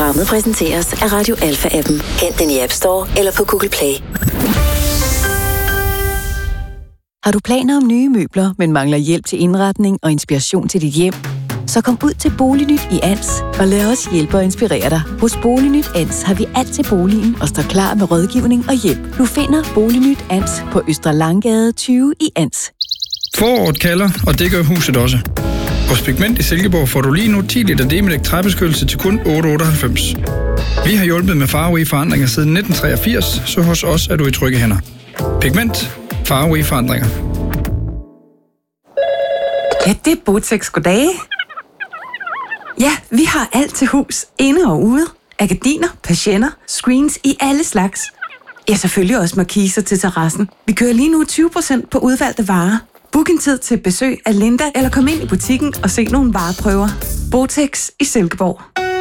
Programmet præsenteres af Radio Alpha-appen. Hent den i App Store eller på Google Play. Har du planer om nye møbler, men mangler hjælp til indretning og inspiration til dit hjem? Så kom ud til Bolignyt i Ans og lad os hjælpe og inspirere dig. Hos Bolignyt Ans har vi alt til boligen og står klar med rådgivning og hjælp. Du finder Bolignyt Ans på Østre Langgade 20 i Ans. Foråret kalder, og det gør huset også. Hos Pigment i Silkeborg får du lige nu 10 liter Demilec træbeskyttelse til kun 8,98. Vi har hjulpet med farverige forandringer siden 1983, så hos os er du i trygge hænder. Pigment. Farverige forandringer. Ja, det er Botex. Goddag. Ja, vi har alt til hus, inde og ude. Gardiner, persienner, screens i alle slags. Ja, selvfølgelig også markiser til terrassen. Vi kører lige nu 20% på udvalgte varer. Book en tid til besøg af Linda, eller kom ind i butikken og se nogle vareprøver. Botex i Silkeborg.